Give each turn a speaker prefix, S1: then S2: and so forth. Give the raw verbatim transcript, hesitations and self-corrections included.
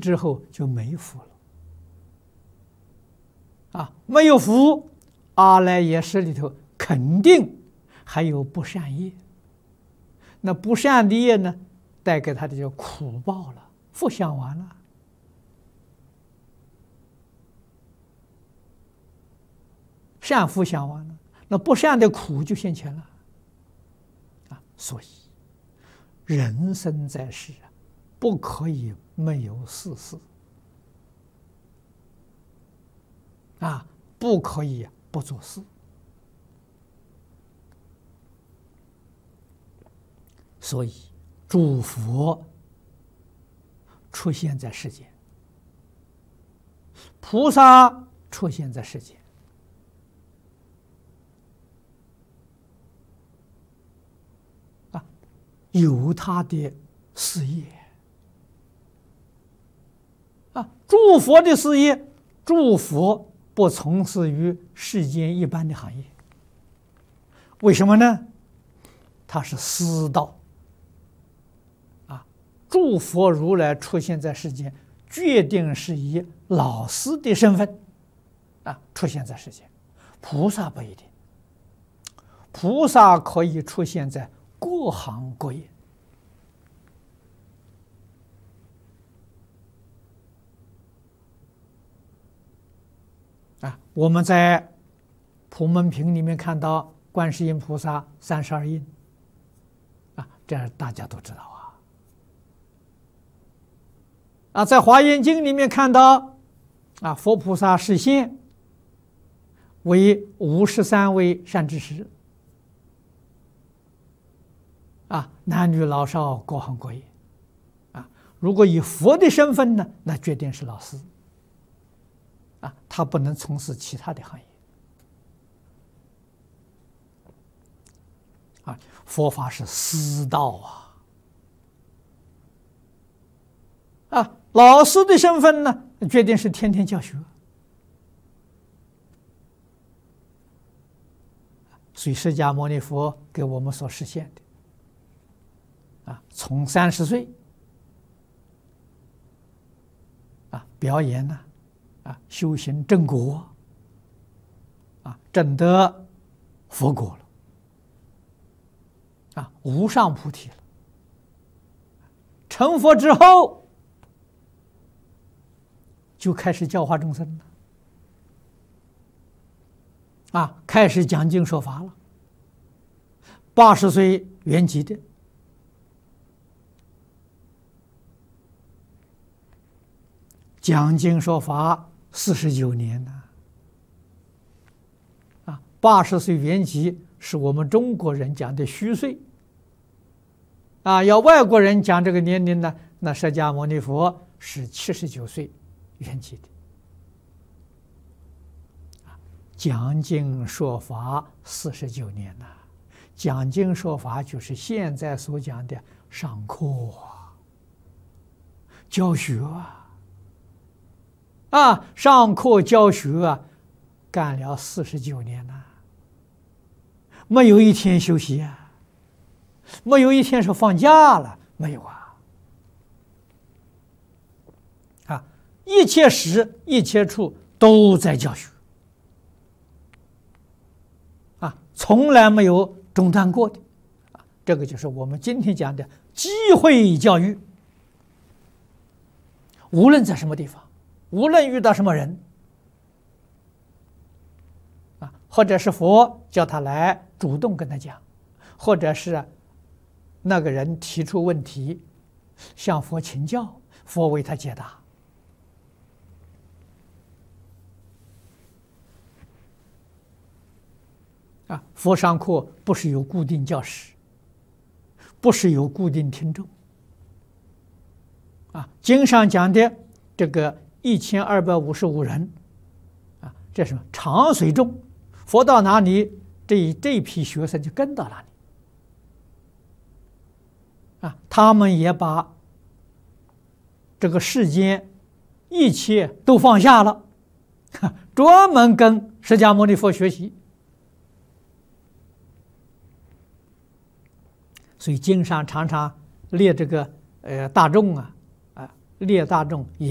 S1: 之后就没福了。啊，没有福，阿赖耶识里头肯定还有不善业。那不善的业呢，带给他的就苦报了，福享完了。善福享完了，那不善的苦就现前了。啊，所以人生在世啊，不可以没有四事。啊，不可以不做事。所以，诸佛出现在世间，菩萨出现在世间，啊，有他的事业。啊，诸佛的事业，诸佛不从事于世间一般的行业。为什么呢？他是师道。啊，诸佛如来出现在世间，决定是以老师的身份啊出现在世间。菩萨不一定，菩萨可以出现在各行各业。啊，我们在普门品里面看到观世音菩萨三十二应，啊，这大家都知道啊。啊，在华严经里面看到，啊，佛菩萨示现为五十三位善知识，啊，男女老少各行各业，啊，如果以佛的身份呢，那决定是老师。啊，他不能从事其他的行业。啊，佛法是师道啊！啊，老师的身份呢，决定是天天教学。所以释迦牟尼佛给我们所实现的，啊，从三十岁，啊，表演呢。啊，修行正果，啊，证得佛果了，啊，无上菩提了。成佛之后，就开始教化众生了，啊，开始讲经说法了。八十岁圆寂的。讲经说法四十九年呢，啊，八十岁圆寂是我们中国人讲的虚岁，啊，要外国人讲这个年龄呢，那释迦牟尼佛是七十九岁圆寂的，啊，讲经说法四十九年呐，讲经说法就是现在所讲的上课啊，教学啊。啊，上课教学啊，干了四十九年了，没有一天休息啊，没有一天是放假了，没有啊！啊，一切时一切处都在教学，啊，从来没有中断过的，啊，这个就是我们今天讲的机会教育，无论在什么地方。无论遇到什么人，啊，或者是佛叫他来主动跟他讲，或者是那个人提出问题，向佛请教，佛为他解答。啊，佛上课不是有固定教师，不是有固定听众。啊，经上讲的这个。一千二百五十五人，啊，这是常随众，佛到哪里，这这批学生就跟到哪里，啊，他们也把这个世间一切都放下了，专门跟释迦牟尼佛学习。所以经上常常列这个呃大众啊，啊列大众也。